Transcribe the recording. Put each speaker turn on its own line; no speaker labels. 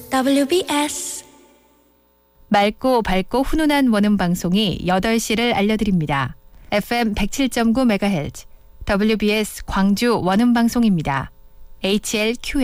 WBS
맑고 밝고 훈훈한 원음 방송이 8시를 알려드립니다. FM 107.9MHz WBS 광주 원음 방송입니다. HLQM